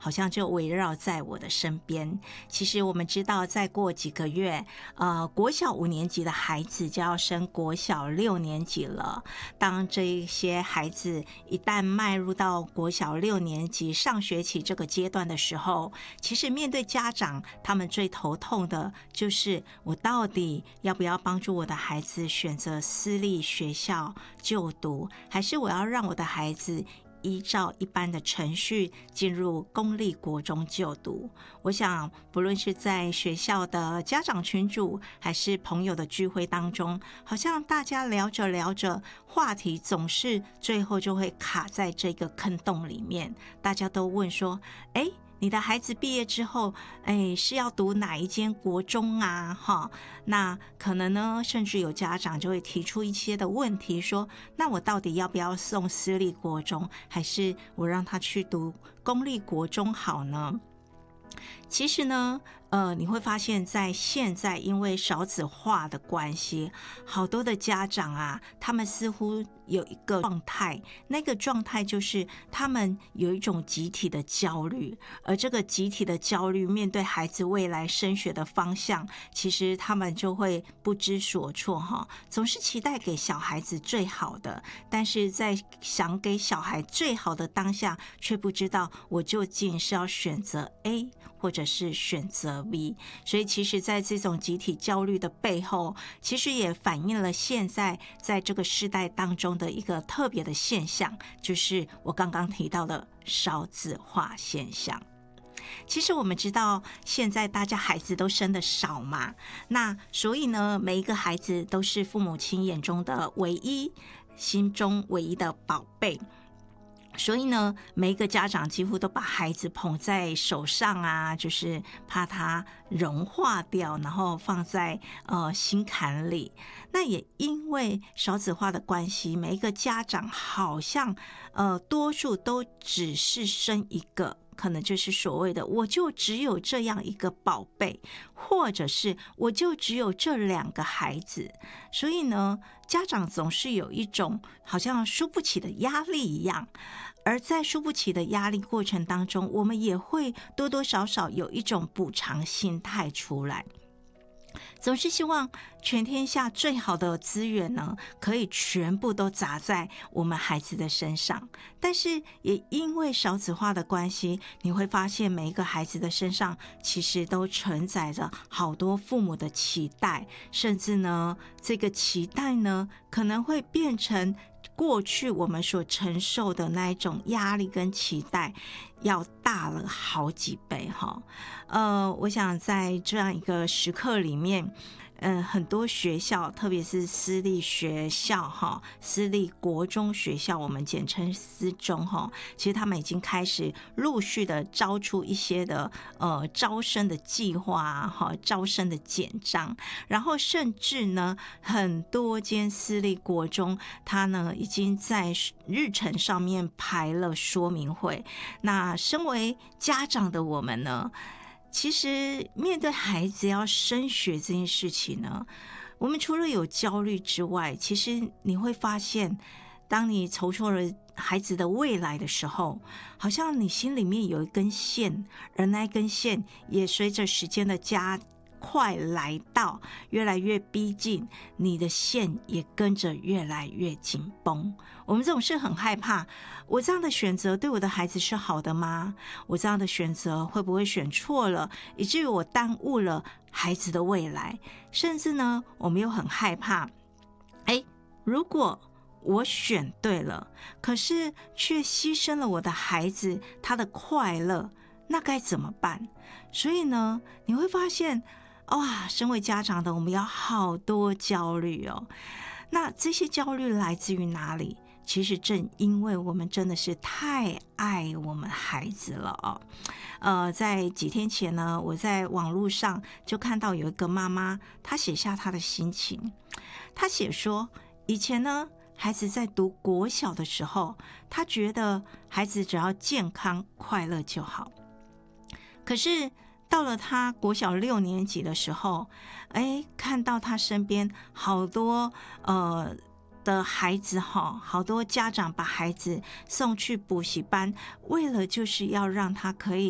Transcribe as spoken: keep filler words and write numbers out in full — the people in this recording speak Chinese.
好像就围绕在我的身边。其实我们知道，再过几个月，呃，国小五年级的孩子就要升国小六年级了。当这些孩子一旦迈入到国小六年级上学期这个阶段的时候，其实面对家长，他们最头痛的就是我到底要不要帮助我的孩子选择私立学校就读，还是我要让我的孩子依照一般的程序进入公立国中就读。我想不论是在学校的家长群组还是朋友的聚会当中，好像大家聊着聊着，话题总是最后就会卡在这个坑洞里面。大家都问说，诶，你的孩子毕业之后，哎，是要读哪一间国中啊？哈，那可能呢，甚至有家长就会提出一些的问题，说，那我到底要不要送私立国中，还是我让他去读公立国中好呢？其实呢，呃，你会发现在现在因为少子化的关系，好多的家长啊，他们似乎有一个状态，那个状态就是他们有一种集体的焦虑，而这个集体的焦虑面对孩子未来升学的方向，其实他们就会不知所措哈，总是期待给小孩子最好的，但是在想给小孩最好的当下，却不知道我究竟是要选择 A 或者是选择 B， 所以其实在这种集体焦虑的背后，其实也反映了现在在这个世代当中的一个特别的现象，就是我刚刚提到的少子化现象。其实我们知道现在大家孩子都生得少嘛，那所以呢，每一个孩子都是父母亲眼中的唯一，心中唯一的宝贝。所以呢，每一个家长几乎都把孩子捧在手上啊，就是怕他融化掉，然后放在呃心坎里。那也因为少子化的关系，每一个家长好像呃多数都只是生一个，可能就是所谓的我就只有这样一个宝贝，或者是我就只有这两个孩子。所以呢，家长总是有一种好像输不起的压力一样，而在输不起的压力过程当中，我们也会多多少少有一种补偿心态出来，总是希望全天下最好的资源呢，可以全部都砸在我们孩子的身上。但是也因为少子化的关系，你会发现每一个孩子的身上其实都承载着好多父母的期待，甚至呢，这个期待呢，可能会变成过去我们所承受的那一种压力跟期待要大了好几倍哈。呃，我想在这样一个时刻里面，嗯、呃，很多学校，特别是私立学校哈，私立国中学校，我们简称私中哈，其实他们已经开始陆续的招出一些的呃招生的计划哈，招生的简章，然后甚至呢，很多间私立国中，它呢已经在日程上面排了说明会。那身为家长的我们呢，其实面对孩子要升学这件事情呢，我们除了有焦虑之外，其实你会发现，当你筹措了孩子的未来的时候，好像你心里面有一根线，而那一根线也随着时间的加快来到，越来越逼近，你的线也跟着越来越紧绷。我们总是很害怕，我这样的选择对我的孩子是好的吗？我这样的选择会不会选错了，以至于我耽误了孩子的未来？甚至呢，我们又很害怕，诶，如果我选对了，可是却牺牲了我的孩子他的快乐，那该怎么办？所以呢，你会发现哇，身为家长的我们要好多焦虑哦。那这些焦虑来自于哪里？其实正因为我们真的是太爱我们孩子了哦。呃，在几天前呢，我在网络上就看到有一个妈妈，她写下她的心情。她写说，以前呢，孩子在读国小的时候，她觉得孩子只要健康快乐就好。可是到了他国小六年级的时候，哎，看到他身边好多呃的孩子哈，好多家长把孩子送去补习班，为了就是要让他可以